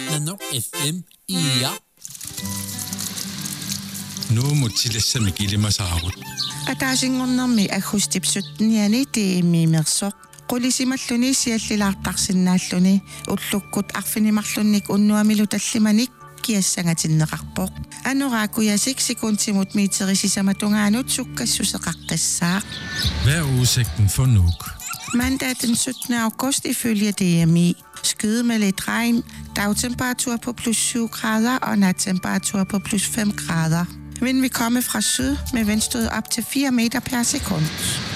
Nano FM iya. Nu mutilassa kilmasaagut. Ataasinngornermi agustipsutniani tiimmiimersoq qulisimalluni siallilaartarsinnaalluni ullukkut arfinimarlunnik unnuamilu tallimanik kiassangatinneqarpoq anoraakkuyasik sekuntimut miiterisisamatungaanuut sukkassuseqaqqissaaq. Hvad er udsigten for Nuuk? Mandag den 17. august ifølge DMI. Skyde med lidt regn, dagtemperatur på plus 7 grader og nattemperatur på plus 5 grader. Vind vil komme fra syd med vindstød op til 4 meter per sekund.